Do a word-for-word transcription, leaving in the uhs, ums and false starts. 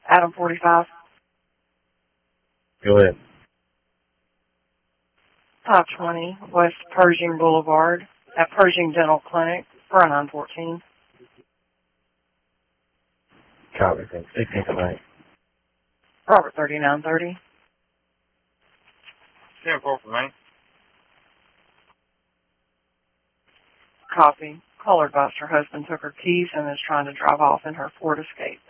Adam forty-five. Go ahead. five twenty West Pershing Boulevard at Pershing Dental Clinic for a nine fourteen. Copy. sixteen tonight. Robert thirty-nine thirty. ten four for me. Copy. Caller advised her husband took her keys and is trying to drive off in her Ford Escape.